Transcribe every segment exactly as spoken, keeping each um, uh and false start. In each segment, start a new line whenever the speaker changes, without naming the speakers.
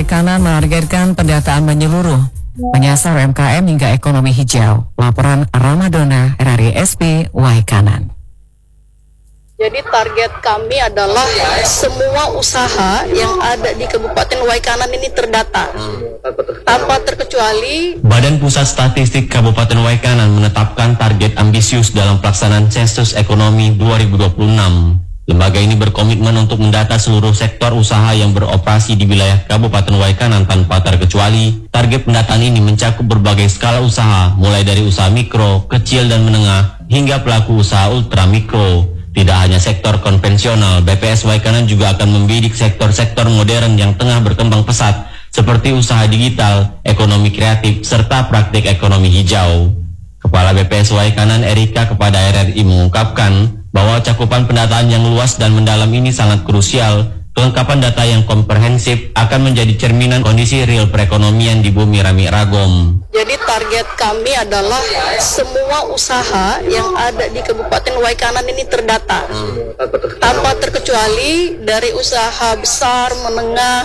Waikanan menargetkan pendataan menyeluruh, menyasar U M K M hingga ekonomi hijau. Laporan Ramadona, R R I S P Waikanan.
Jadi target kami adalah semua usaha yang ada di Kabupaten Waikanan ini terdata, tanpa terkecuali.
Badan Pusat Statistik Kabupaten Waikanan menetapkan target ambisius dalam pelaksanaan sensus ekonomi dua ribu dua puluh enam. Lembaga ini berkomitmen untuk mendata seluruh sektor usaha yang beroperasi di wilayah Kabupaten Waikanan tanpa terkecuali. Target pendataan ini mencakup berbagai skala usaha, mulai dari usaha mikro, kecil dan menengah, hingga pelaku usaha ultra mikro. Tidak hanya sektor konvensional, B P S Waikanan juga akan membidik sektor-sektor modern yang tengah berkembang pesat, seperti usaha digital, ekonomi kreatif, serta praktik ekonomi hijau. Kepala B P S Waikanan Erika kepada R R I mengungkapkan bahwa cakupan pendataan yang luas dan mendalam ini sangat krusial. Kelengkapan data yang komprehensif akan menjadi cerminan kondisi real perekonomian di Bumi Rami Ragom.
Jadi target kami adalah semua usaha yang ada di Kabupaten Waikanan ini terdata, tanpa terkecuali dari usaha besar, menengah,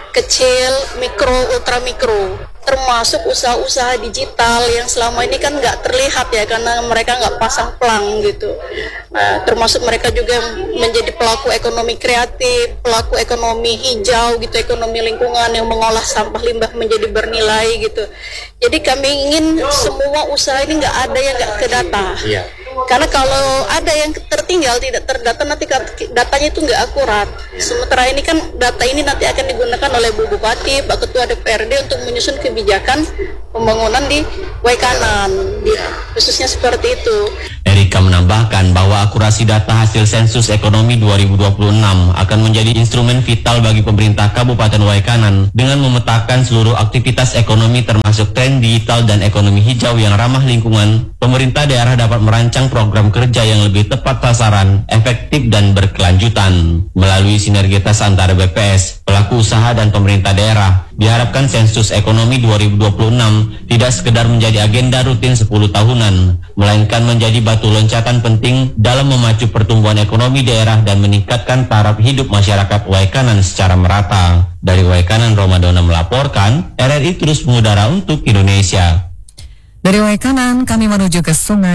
kecil, mikro, ultra mikro, termasuk usaha-usaha digital yang selama ini kan nggak terlihat ya, karena mereka nggak pasang pelang gitu. Nah, termasuk mereka juga menjadi pelaku ekonomi kreatif, pelaku ekonomi hijau gitu, ekonomi lingkungan yang mengolah sampah limbah menjadi bernilai gitu. Jadi kami ingin semua usaha ini nggak ada yang nggak kedata. Iya. Karena kalau ada yang tertinggal tidak terdata, nanti datanya itu nggak akurat. Sementara ini kan data ini nanti akan digunakan oleh Bu Bupati, Pak Ketua D P R D untuk menyusun kebijakan pembangunan di Waikanan, khususnya seperti itu.
Erika menambahkan bahwa akurasi data hasil sensus ekonomi dua ribu dua puluh enam akan menjadi instrumen vital bagi pemerintah Kabupaten Waikanan dengan memetakan seluruh aktivitas ekonomi termasuk tren digital dan ekonomi hijau yang ramah lingkungan. Pemerintah daerah dapat merancang program kerja yang lebih tepat sasaran, efektif dan berkelanjutan. Melalui sinergitas antara B P S, pelaku usaha dan pemerintah daerah, diharapkan sensus ekonomi dua ribu dua puluh enam tidak sekedar menjadi agenda rutin sepuluh tahunan, melainkan menjadi batu loncatan penting dalam memacu pertumbuhan ekonomi daerah dan meningkatkan taraf hidup masyarakat Waikanan secara merata. Dari Waikanan, Ramadona melaporkan, R R I terus mengudara untuk Indonesia.
Dari Waikanan, kami menuju ke Sungai